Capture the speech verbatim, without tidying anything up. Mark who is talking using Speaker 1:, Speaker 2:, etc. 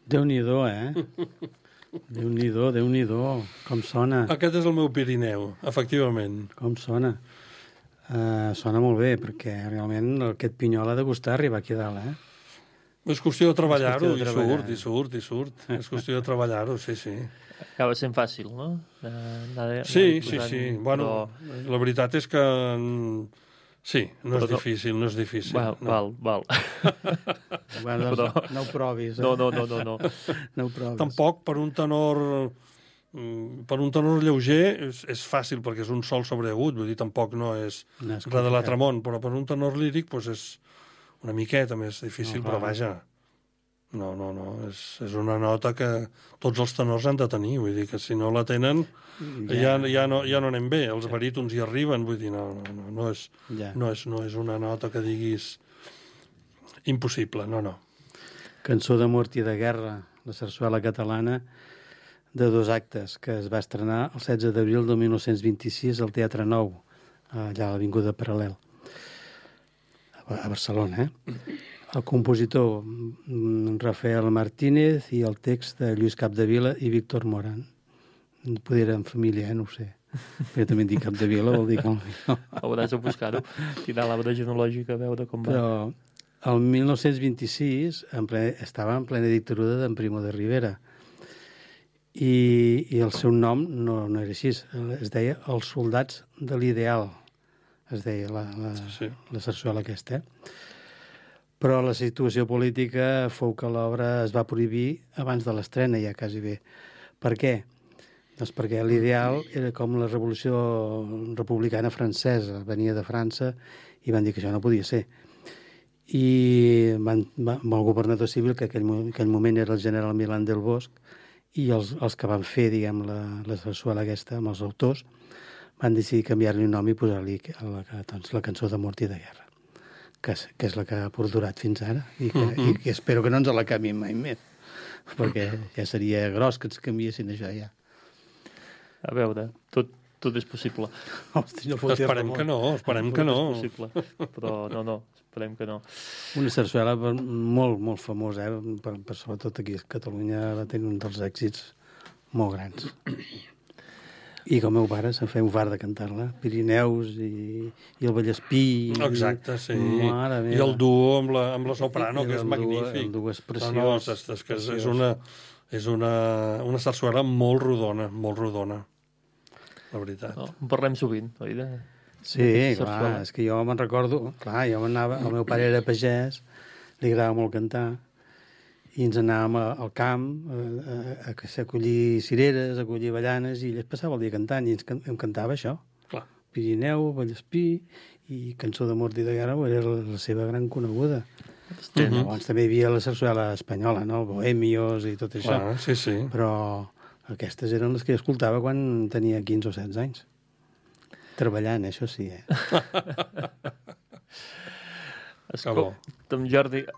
Speaker 1: Déu-n'hi-do, eh? Déu-n'hi-do, Déu-n'hi-do. Com sona.
Speaker 2: Aquest és el meu Pirineu, efectivament.
Speaker 1: Com sona. Uh, sona molt bé, perquè realment aquest pinyol ha de gustar arribar aquí dalt, eh?
Speaker 2: És qüestió de treballar-ho,
Speaker 1: de
Speaker 2: i
Speaker 1: treballar.
Speaker 2: surt, i surt, i surt. És qüestió de treballar-ho, sí, sí.
Speaker 3: Acaba sent fàcil, no? Uh, anar,
Speaker 2: sí,
Speaker 3: anar
Speaker 2: sí,
Speaker 3: posant,
Speaker 2: sí. Bueno,
Speaker 3: però...
Speaker 2: la veritat és que... Sí, no
Speaker 3: però
Speaker 2: és difícil, no és difícil.
Speaker 3: Val,
Speaker 2: no.
Speaker 3: val, val.
Speaker 1: Bueno, doncs,
Speaker 3: però...
Speaker 1: no ho provis, eh?
Speaker 3: No, no, no, no. no.
Speaker 1: No ho provis.
Speaker 2: Tampoc per un tenor... Per un tenor lleuger és, és fàcil, perquè és un sol sobreagut, vull dir, tampoc no és
Speaker 1: No és
Speaker 2: res de la
Speaker 1: complicat.
Speaker 2: Tramont, però per un tenor líric doncs és una miqueta més difícil,
Speaker 1: No,
Speaker 2: però
Speaker 1: clar.
Speaker 2: vaja, no, no, no, és, és una nota que tots els tenors han de tenir, vull dir que si no la tenen ja, ja, no, ja no anem bé, els barítons hi arriben, vull dir, no, no, no, no, és,
Speaker 1: Ja.
Speaker 2: no, és, no és una nota que diguis impossible, no, no.
Speaker 1: Cançó de mort i de guerra, la sarsuela catalana, de dos actes, que es va estrenar el setze d'abril de mil nou-cents vint-i-sis al Teatre Nou, allà a l'Avinguda Paral·lel, a Barcelona, eh? El compositor mm, Rafael Martínez i el text de Lluís Capdevila i Víctor Moran. Poder era en família, eh? No ho sé. Però jo també dic Capdevila, vol dir que...
Speaker 3: Hauràs de buscar-ho, tirar l'arbre genealògic a veure com va.
Speaker 1: Però el mil nou-cents vint-i-sis en ple, estava en plena dictadura d'en Primo de Rivera. I, i el seu nom no, no era així, es deia Els soldats de l'ideal, es deia la, la,
Speaker 2: Sí.
Speaker 1: la sarsuela aquesta. Eh? Però la situació política fou que l'obra es va prohibir abans de l'estrena, ja quasi bé. Per què? Doncs perquè l'ideal era com la revolució republicana francesa, venia de França i van dir que això no podia ser. I van, va, el governador civil, que aquell, aquell moment era el general Milán del Bosch, i els, els que van fer, diguem, la, la sarsuela aquesta, amb els autors, van decidir canviar-li un nom i posar-li la, doncs, la cançó de mort i de guerra, que és, que és la que ha perdurat fins ara, i que, mm-hmm. i que espero que no ens la canviïn mai més, perquè ja seria gros que ens canviessin això ja.
Speaker 3: A veure, tot, tot és possible.
Speaker 1: Hosti, no fot
Speaker 2: Esperem que no, esperem que no.
Speaker 3: Tot és possible, però no, no, esperem que no.
Speaker 1: Una sarsuela molt, molt famosa, eh? per, per sobretot aquí a Catalunya va tenir un dels èxits molt grans. I com meu pare se'n feia un fart de cantar-la, Pirineus i, i el Vallespí. I,
Speaker 2: Exacte, sí.
Speaker 1: Mare
Speaker 2: I el duo amb la, amb la soprano,
Speaker 1: I
Speaker 2: que és
Speaker 1: el duo-
Speaker 2: magnífic.
Speaker 1: el duo és preciós.
Speaker 2: No, no, és, és, que és, és una, és una, una sarsuela molt rodona, molt rodona, la veritat.
Speaker 3: No, en parlem sovint, oi? De...
Speaker 1: Sí, clar, és que jo me'n recordo, clar, jo anava, el meu pare era pagès, li agradava molt cantar, i ens anàvem al camp a, a, a collir cireres, a collir avellanes, i ell es passava el dia cantant, i ens, em cantava això.
Speaker 2: Clar.
Speaker 1: Pirineu, Vallespí, i Cançó de mort i de guerra era la, la seva gran coneguda.
Speaker 3: Uh-huh.
Speaker 1: Llavors també hi havia la sarsuela espanyola, no? Bohemios i tot això.
Speaker 2: Clar, sí, sí.
Speaker 1: Però aquestes eren les que jo escoltava quan tenia quinze o setze anys. Treballant, això sí, eh?
Speaker 2: Que bo.
Speaker 3: Escolta'm, Jordi,